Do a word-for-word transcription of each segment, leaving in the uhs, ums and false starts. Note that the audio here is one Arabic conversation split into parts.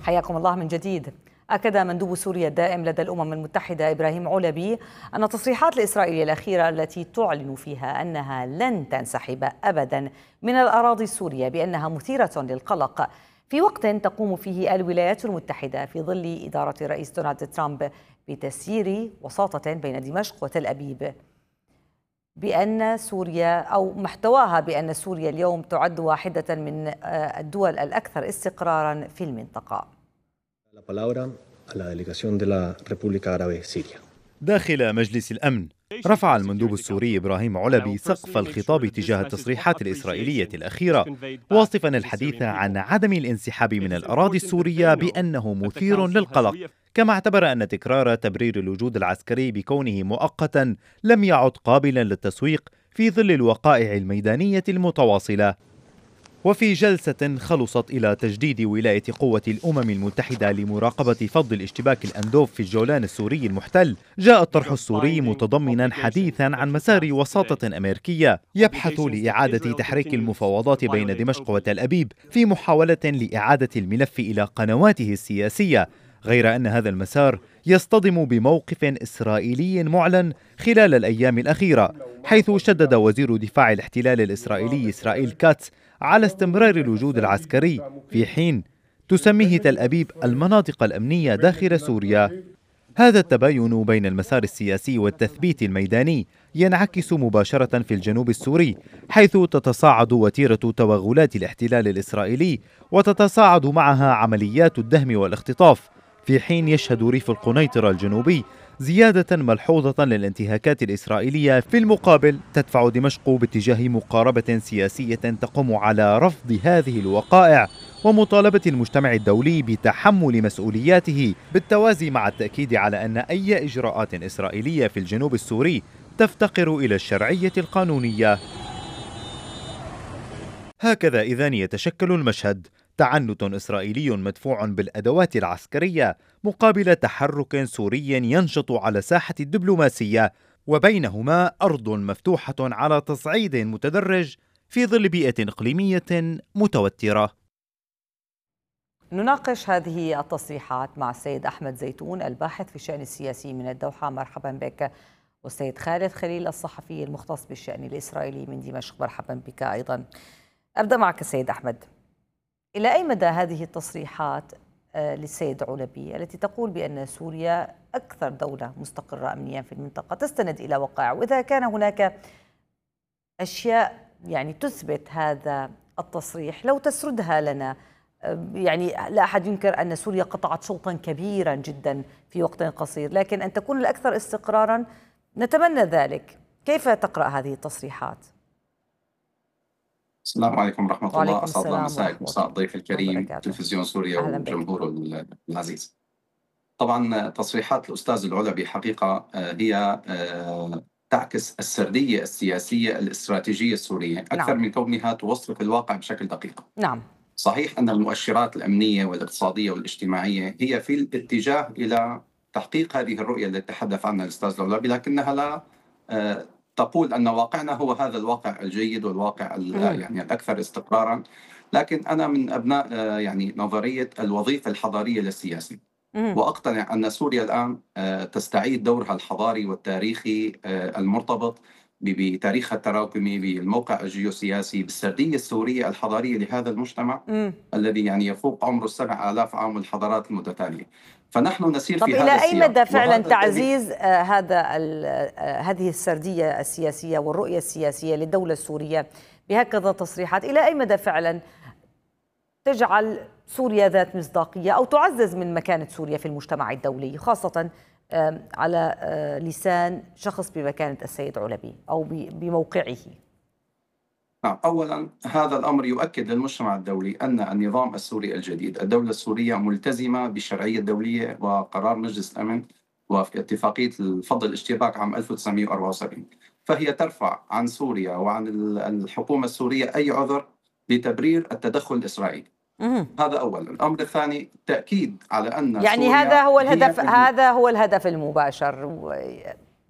حياكم الله من جديد. أكد مندوب سوريا الدائم لدى الأمم المتحدة إبراهيم علبي أن تصريحات الإسرائيلية الأخيرة التي تعلن فيها أنها لن تنسحب أبدا من الأراضي السورية بأنها مثيرة للقلق، في وقت تقوم فيه الولايات المتحدة في ظل إدارة الرئيس دونالد ترامب بتسيير وساطة بين دمشق وتل أبيب، بأن سوريا أو محتواها بأن سوريا اليوم تعد واحدة من الدول الأكثر استقرارا في المنطقة. داخل مجلس الأمن، رفع المندوب السوري إبراهيم علبي سقف الخطاب تجاه التصريحات الإسرائيلية الأخيرة، واصفا الحديث عن عدم الانسحاب من الأراضي السورية بأنه مثير للقلق، كما اعتبر أن تكرار تبرير الوجود العسكري بكونه مؤقتا لم يعد قابلا للتسويق في ظل الوقائع الميدانية المتواصلة. وفي جلسة خلصت إلى تجديد ولاية قوة الأمم المتحدة لمراقبة فض الاشتباك الأندوف في الجولان السوري المحتل، جاء الطرح السوري متضمنا حديثا عن مسار وساطة أمريكية يبحث لإعادة تحريك المفاوضات بين دمشق وتل أبيب في محاولة لإعادة الملف إلى قنواته السياسية، غير أن هذا المسار يصطدم بموقف إسرائيلي معلن خلال الأيام الأخيرة، حيث شدد وزير دفاع الاحتلال الإسرائيلي إسرائيل كاتس على استمرار الوجود العسكري، في حين تسميه تل أبيب المناطق الأمنية داخل سوريا. هذا التباين بين المسار السياسي والتثبيت الميداني ينعكس مباشرة في الجنوب السوري، حيث تتصاعد وتيرة توغلات الاحتلال الإسرائيلي وتتصاعد معها عمليات الدهم والاختطاف، في حين يشهد ريف القنيطرة الجنوبي زيادة ملحوظة للانتهاكات الإسرائيلية. في المقابل تدفع دمشق باتجاه مقاربة سياسية تقوم على رفض هذه الوقائع ومطالبة المجتمع الدولي بتحمل مسؤولياته، بالتوازي مع التأكيد على أن أي إجراءات إسرائيلية في الجنوب السوري تفتقر إلى الشرعية القانونية. هكذا إذن يتشكل المشهد: تعنت إسرائيلي مدفوع بالأدوات العسكرية مقابل تحرك سوري ينشط على ساحة الدبلوماسية، وبينهما أرض مفتوحة على تصعيد متدرج في ظل بيئة إقليمية متوترة. نناقش هذه التصريحات مع السيد أحمد زيتون الباحث في الشأن السياسي من الدوحة، مرحبا بك، والسيد خالد خليل الصحفي المختص بالشأن الإسرائيلي من دمشق، مرحبا بك أيضا. أبدأ معك سيد أحمد، إلى أي مدى هذه التصريحات للسيد علبي التي تقول بأن سوريا أكثر دولة مستقرة أمنيا في المنطقة تستند إلى وقائع، وإذا كان هناك أشياء يعني تثبت هذا التصريح لو تسردها لنا؟ يعني لا أحد ينكر أن سوريا قطعت شوطا كبيرا جدا في وقت قصير، لكن أن تكون الأكثر استقرارا نتمنى ذلك. كيف تقرأ هذه التصريحات؟ السلام عليكم ورحمة الله، أسعد الله مساءك ومساء الضيف الكريم تلفزيون سوريا وجمهوره العزيز. طبعا تصريحات الأستاذ العلبي حقيقة هي تعكس السردية السياسية الاستراتيجية السورية أكثر نعم. من كونها توصف الواقع بشكل دقيق. نعم. صحيح أن المؤشرات الأمنية والاقتصادية والاجتماعية هي في الاتجاه إلى تحقيق هذه الرؤية التي تحدث عنها الأستاذ العلبي، لكنها لا تقول أن واقعنا هو هذا الواقع الجيد والواقع يعني الأكثر استقرارا. لكن أنا من أبناء يعني نظرية الوظيفة الحضارية للسياسي، وأقتنع أن سوريا الآن تستعيد دورها الحضاري والتاريخي المرتبط بتاريخها التراكمي، بالموقع الجيوسياسي، بالسردية السورية الحضارية لهذا المجتمع م. الذي يعني يفوق عمره السبع آلاف عام والحضارات المتتالية. فنحن نسير في هذا السياق. طب إلى أي مدى فعلا تعزيز آه هذا آه هذه السردية السياسية والرؤية السياسية للدولة السورية بهكذا تصريحات، إلى أي مدى فعلا تجعل سوريا ذات مصداقية أو تعزز من مكانة سوريا في المجتمع الدولي، خاصة آه على آه لسان شخص بمكانة السيد علبي أو بموقعه؟ أولا هذا الأمر يؤكد للمجتمع الدولي أن النظام السوري الجديد، الدولة السورية ملتزمة بالشرعية الدولية وقرار مجلس الأمن وفي اتفاقية الفض الاشتباك عام ألف وتسعمئة وأربعة وسبعين، فهي ترفع عن سوريا وعن الحكومة السورية أي عذر لتبرير التدخل الإسرائيلي. مم. هذا أولا. الأمر الثاني تأكيد على أن يعني سوريا هذا هو الهدف، هذا هو الهدف المباشر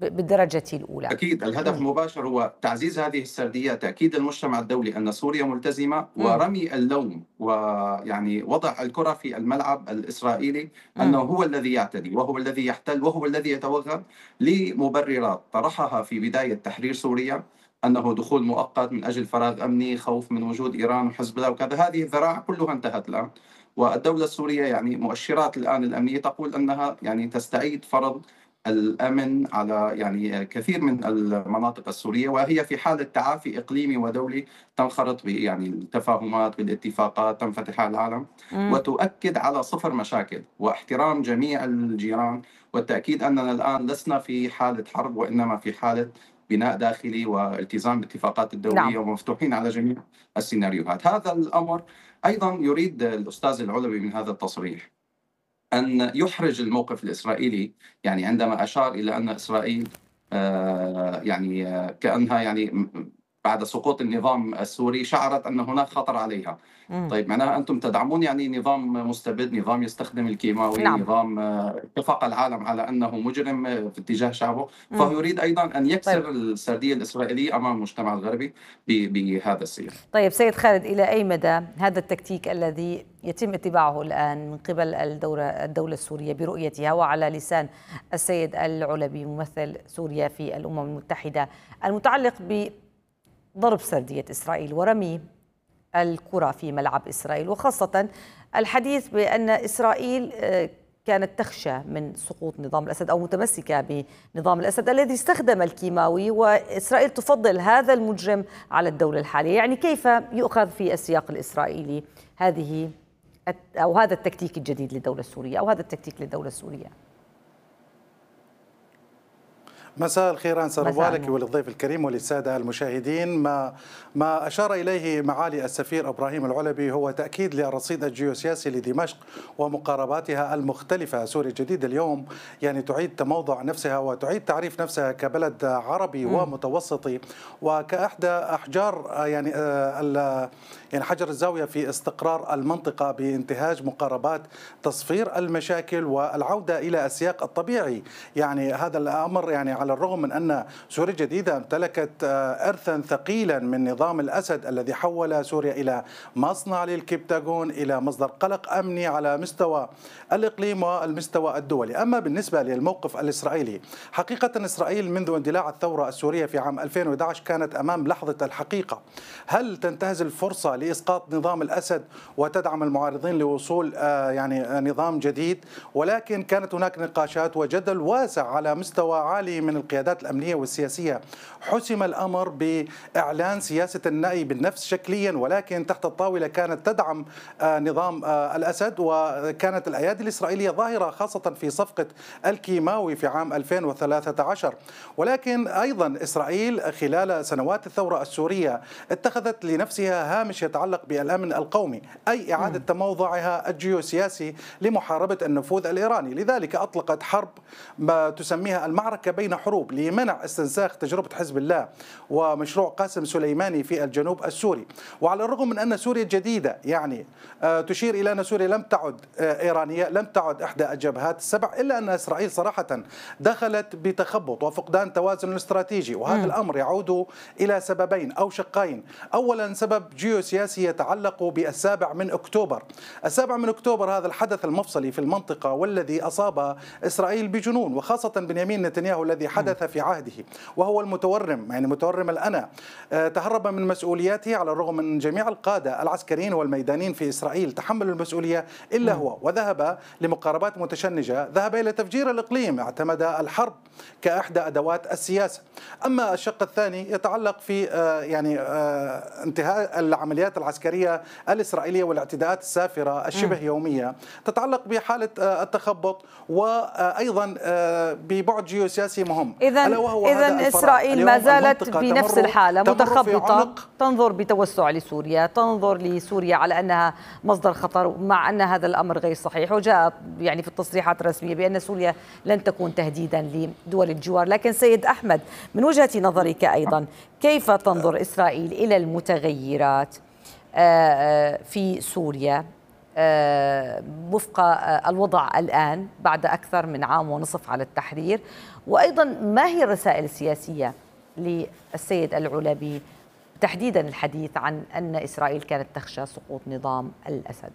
بالدرجة الأولى. أكيد الهدف المباشر هو تعزيز هذه السردية، تأكيد المجتمع الدولي أن سوريا ملتزمة، ورمي اللوم ويعني وضع الكرة في الملعب الإسرائيلي أنه هو الذي يعتدي وهو الذي يحتل وهو الذي يتوغل لمبررات طرحها في بداية تحرير سوريا، أنه دخول مؤقت من أجل فراغ أمني، خوف من وجود إيران وحزب الله وكذا. هذه الذراع كلها انتهت الآن، والدولة السورية يعني مؤشرات الآن الأمنية تقول أنها يعني تستعيد فرض الأمن على يعني كثير من المناطق السورية، وهي في حالة تعافي إقليمي ودولي تنخرط يعني التفاهمات بالاتفاقات تنفتح على العالم، مم. وتؤكد على صفر مشاكل واحترام جميع الجيران، والتأكيد أننا الآن لسنا في حالة حرب وإنما في حالة بناء داخلي والتزام بالاتفاقات الدولية. نعم. ومفتوحين على جميع السيناريوهات. هذا الأمر أيضا يريد الأستاذ العلبي من هذا التصريح أن يحرج الموقف الإسرائيلي، يعني عندما أشار إلى أن إسرائيل يعني كأنها يعني بعد سقوط النظام السوري شعرت أن هناك خطر عليها. مم. طيب معناها أنتم تدعمون يعني نظام مستبد، نظام يستخدم الكيماوي. نعم. نظام اتفق العالم على أنه مجرم في اتجاه شعبه. مم. فهو يريد أيضا أن يكسر طيب. السردية الإسرائيلية أمام المجتمع الغربي بهذا السياق. طيب سيد خالد، إلى أي مدى هذا التكتيك الذي يتم اتباعه الآن من قبل الدولة, الدولة السورية برؤيتها وعلى لسان السيد العلبي ممثل سوريا في الأمم المتحدة، المتعلق بضرب سردية إسرائيل ورمي الكرة في ملعب إسرائيل، وخاصة الحديث بأن إسرائيل كانت تخشى من سقوط نظام الأسد أو متمسكة بنظام الأسد الذي استخدم الكيماوي، وإسرائيل تفضل هذا المجرم على الدولة الحالية؟ يعني كيف يؤخذ في السياق الإسرائيلي هذه أو هذا التكتيك الجديد للدولة السورية أو هذا التكتيك للدولة السورية؟ مساء الخير أنسة ربالك وللضيف الكريم وللسادة المشاهدين. ما ما أشار إليه معالي السفير إبراهيم العلبي هو تأكيد للرصيد الجيوسياسي لدمشق ومقارباتها المختلفة. سوريا الجديدة اليوم يعني تعيد تموضع نفسها وتعيد تعريف نفسها كبلد عربي م. ومتوسطي وكأحدى أحجار يعني يعني حجر الزاوية في استقرار المنطقة بانتهاج مقاربات تصفير المشاكل والعودة إلى السياق الطبيعي. يعني هذا الأمر يعني على الرغم من أن سوريا الجديدة امتلكت إرثا ثقيلا من نظام الأسد الذي حول سوريا إلى مصنع للكبتاغون، إلى مصدر قلق أمني على مستوى الإقليم والمستوى الدولي. أما بالنسبة للموقف الإسرائيلي، حقيقة إسرائيل منذ اندلاع الثورة السورية في عام ألفين وأحد عشر كانت أمام لحظة الحقيقة. هل تنتهز الفرصة لإسقاط نظام الأسد وتدعم المعارضين لوصول يعني نظام جديد؟ ولكن كانت هناك نقاشات وجدل واسع على مستوى عالي من القيادات الأمنية والسياسية. حسم الأمر بإعلان سياسة النأي بالنفس شكليا، ولكن تحت الطاولة كانت تدعم نظام الأسد، وكانت الأيادي الإسرائيلية ظاهرة خاصة في صفقة الكيماوي في عام ألفين وثلاثة عشر. ولكن أيضا إسرائيل خلال سنوات الثورة السورية اتخذت لنفسها هامش يتعلق بالأمن القومي، أي إعادة تموضعها الجيوسياسي لمحاربة النفوذ الإيراني. لذلك أطلقت حرب ما تسميها المعركة بين حروب لمنع استنساخ تجربة حزب الله ومشروع قاسم سليماني في الجنوب السوري. وعلى الرغم من أن سوريا الجديدة يعني تشير إلى أن سوريا لم تعد إيرانية، لم تعد إحدى الجبهات السبع، إلا أن إسرائيل صراحة دخلت بتخبط وفقدان توازن استراتيجي. وهذا م. الأمر يعود إلى سببين أو شقين. أولا سبب جيوسياسي يتعلق بالسابع من أكتوبر. السابع من أكتوبر هذا الحدث المفصلي في المنطقة والذي أصاب إسرائيل بجنون، وخاصة بنيامين نتنياهو الذي حدث في عهده، وهو المتورم يعني متورم الأنا. تهرب من مسؤولياته على الرغم من جميع القادة العسكريين والميدانيين في إسرائيل تحملوا المسؤولية إلا هو، وذهب لمقاربات متشنجة، ذهب إلى تفجير الإقليم، اعتمد الحرب كأحدى أدوات السياسة. أما الشق الثاني يتعلق في يعني انتهاء العمليات العسكرية الإسرائيلية والاعتداءات السافرة الشبه يومية، تتعلق بحالة التخبط وأيضا ببعد جيوسياسي مهم. إذن, إذن إسرائيل ما زالت بنفس الحالة متخبطة، تنظر بتوسع لسوريا، تنظر لسوريا على أنها مصدر خطر، مع أن هذا الأمر غير صحيح. وجاء يعني في التصريحات الرسمية بأن سوريا لن تكون تهديدا لدول الجوار. لكن سيد أحمد، من وجهة نظرك أيضا كيف تنظر إسرائيل إلى المتغيرات في سوريا وفق الوضع الآن بعد أكثر من عام ونصف على التحرير؟ وأيضا ما هي الرسائل السياسية للسيد العلبي تحديدا الحديث عن أن إسرائيل كانت تخشى سقوط نظام الأسد؟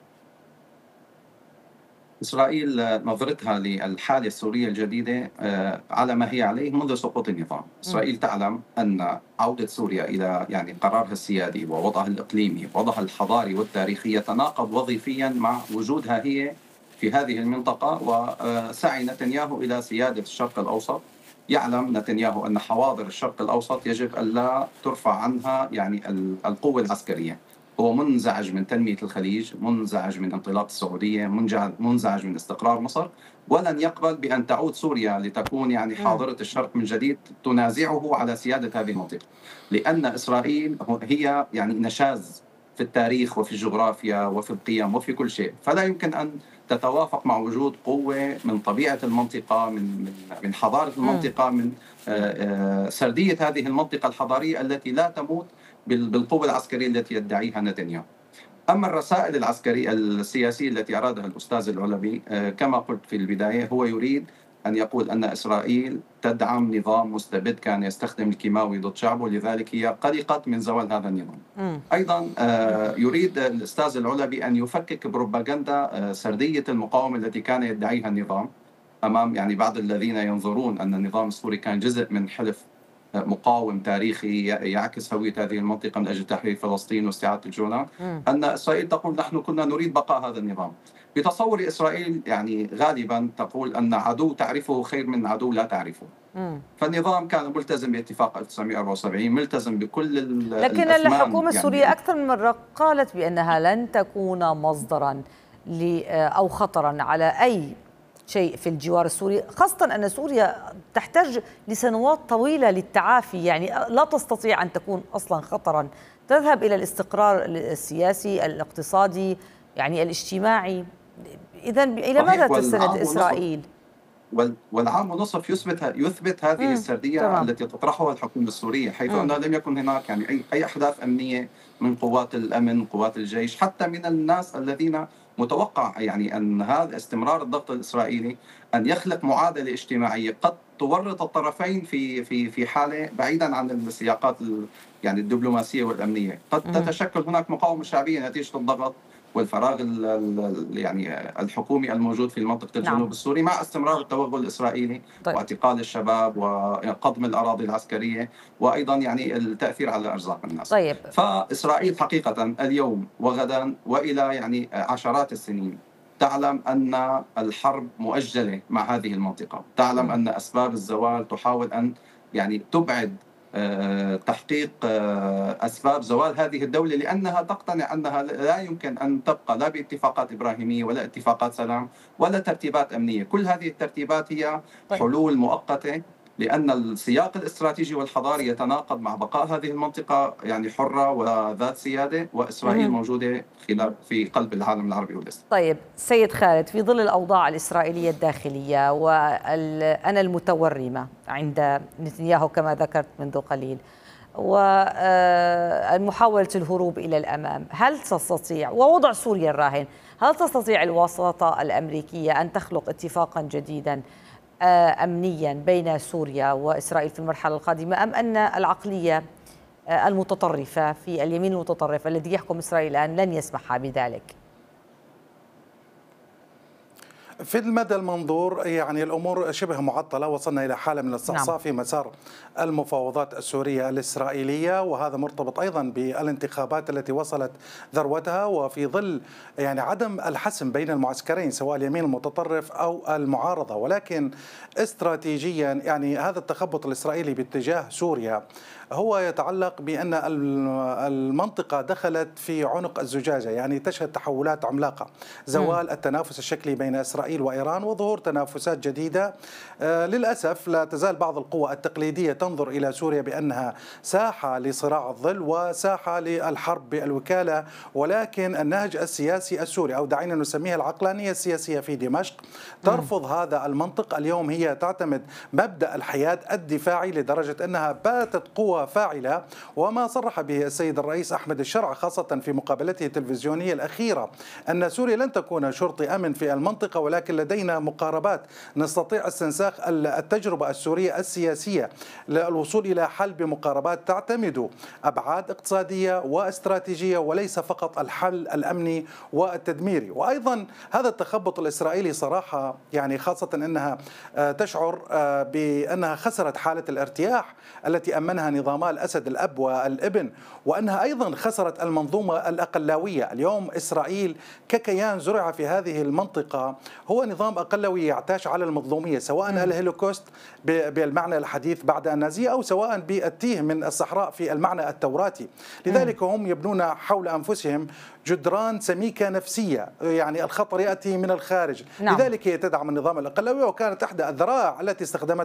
إسرائيل نظرتها للحالة السورية الجديدة على ما هي عليه منذ سقوط النظام. إسرائيل تعلم أن عودة سوريا إلى يعني قرارها السيادي ووضعها الإقليمي ووضعها الحضاري والتاريخي يتناقض وظيفيا مع وجودها هي في هذه المنطقة وسعي نتنياهو إلى سيادة الشرق الأوسط. يعلم نتنياهو أن حواضر الشرق الأوسط يجب ألا ترفع عنها يعني القوة العسكرية. هو منزعج من تنمية الخليج، منزعج من انطلاق السعودية، منزعج من استقرار مصر، ولن يقبل بأن تعود سوريا لتكون يعني حاضرة الشرق من جديد تنازعه على سيادة هذه المنطقة، لأن إسرائيل هي يعني نشاز في التاريخ وفي الجغرافيا وفي القيم وفي كل شيء، فلا يمكن أن تتوافق مع وجود قوة من طبيعة المنطقة، من من حضارة المنطقة، من سردية هذه المنطقة الحضارية التي لا تموت بالقوة العسكرية التي يدعيها نتنياهو. أما الرسائل العسكرية السياسية التي أرادها الأستاذ العلبي كما قلت في البداية، هو يريد أن يقول أن إسرائيل تدعم نظام مستبد كان يستخدم الكيماوي ضد شعبه، لذلك هي قلقت من زوال هذا النظام. م. أيضا يريد الأستاذ العلبي أن يفكك بروباغندا سردية المقاومة التي كان يدعيها النظام أمام يعني بعض الذين ينظرون أن النظام السوري كان جزء من حلف مقاوم تاريخي يعكس هوية هذه المنطقة من أجل تحرير فلسطين واستعادة الجولان، أن إسرائيل تقول نحن كنا نريد بقاء هذا النظام. بتصور إسرائيل يعني غالبا تقول أن عدو تعرفه خير من عدو لا تعرفه. مم. فالنظام كان ملتزم باتفاق ألف وتسعمئة وأربعة وسبعين، ملتزم بكل لكن الحكومة السورية يعني أكثر من مرة قالت بأنها لن تكون مصدرا أو خطرا على أي شيء في الجوار السوري، خاصة أن سوريا تحتاج لسنوات طويلة للتعافي، يعني لا تستطيع أن تكون أصلا خطرا، تذهب إلى الاستقرار السياسي الاقتصادي يعني الاجتماعي. إذا إلى ماذا تستند إسرائيل؟ والعام ونصف يثبت يثبت هذه مم. السردية طبعا. التي تطرحها الحكومة السورية، حيث أنه لم يكن هناك يعني أي أي أحداث أمنية من قوات الأمن، قوات الجيش، حتى من الناس الذين متوقع يعني أن هذا استمرار الضغط الإسرائيلي أن يخلق معادلة اجتماعية قد تورط الطرفين في في في حالة بعيدا عن السياقات يعني الدبلوماسية والأمنية. قد مم. تتشكل هناك مقاومة شعبية نتيجة الضغط والفراغ يعني الحكومي الموجود في منطقة الجنوب نعم. السوري، مع استمرار التوغل الإسرائيلي طيب. واعتقال الشباب وقضم الأراضي العسكرية، وأيضا يعني التأثير على أرزاق الناس. طيب. فإسرائيل حقيقة اليوم وغدا وإلى يعني عشرات السنين تعلم أن الحرب مؤجلة مع هذه المنطقة، تعلم م. أن أسباب الزوال تحاول أن يعني تبعد تحقيق أسباب زوال هذه الدولة، لأنها تقتنع أنها لا يمكن أن تبقى لا باتفاقات إبراهيمية ولا اتفاقات سلام ولا ترتيبات أمنية. كل هذه الترتيبات هي حلول مؤقتة، لأن السياق الاستراتيجي والحضاري يتناقض مع بقاء هذه المنطقة يعني حرة وذات سيادة، وإسرائيل مم. موجودة في قلب العالم العربي والإسلامي. طيب سيد خالد، في ظل الأوضاع الإسرائيلية الداخلية وأنا المتورمة عند نتنياهو كما ذكرت منذ قليل ومحاولة الهروب إلى الأمام، هل تستطيع ووضع سوريا الراهن، هل تستطيع الوساطة الأمريكية أن تخلق اتفاقا جديدا أمنيا بين سوريا وإسرائيل في المرحلة القادمة، أم أن العقلية المتطرفة في اليمين المتطرف الذي يحكم إسرائيل الآن لن يسمح بذلك؟ في المدى المنظور يعني الأمور شبه معطلة، وصلنا إلى حالة من الاستعصاء في مسار المفاوضات السورية الإسرائيلية، وهذا مرتبط أيضا بالانتخابات التي وصلت ذروتها، وفي ظل يعني عدم الحسم بين المعسكرين سواء اليمين المتطرف أو المعارضة. ولكن استراتيجيا يعني هذا التخبط الإسرائيلي باتجاه سوريا هو يتعلق بأن المنطقة دخلت في عنق الزجاجة، يعني تشهد تحولات عملاقة، زوال التنافس الشكلي بين إسرائيل وإيران وظهور تنافسات جديدة. للأسف لا تزال بعض القوى التقليدية تنظر إلى سوريا بأنها ساحة لصراع الظل وساحة للحرب بالوكالة، ولكن النهج السياسي السوري أو دعينا نسميها العقلانية السياسية في دمشق ترفض هذا المنطق. اليوم هي تعتمد مبدأ الحياد الدفاعي لدرجة أنها باتت قوى قوى فاعلة. وما صرح به السيد الرئيس أحمد الشرع خاصة في مقابلته التلفزيونية الأخيرة أن سوريا لن تكون شرطي أمن في المنطقة، ولكن لدينا مقاربات نستطيع استنساخ التجربة السورية السياسية للوصول إلى حل بمقاربات تعتمد أبعاد اقتصادية واستراتيجية وليس فقط الحل الأمني والتدميري. وأيضا هذا التخبط الإسرائيلي صراحة يعني خاصة أنها تشعر بأنها خسرت حالة الارتياح التي أمنها نظاما الأسد الأب والابن، وأنها أيضا خسرت المنظومة الأقلاوية. اليوم إسرائيل ككيان زرع في هذه المنطقة هو نظام أقلوي يعتاش على المظلومية، سواء الهولوكوست بالمعنى الحديث بعد النازية أو سواء بالتيه من الصحراء في المعنى التوراتي. لذلك هم يبنون حول أنفسهم جدران سميكة نفسية، يعني الخطر يأتي من الخارج. نعم. لذلك هي تدعم النظام الأقلوي، وكانت إحدى الذرائع التي استخدمتها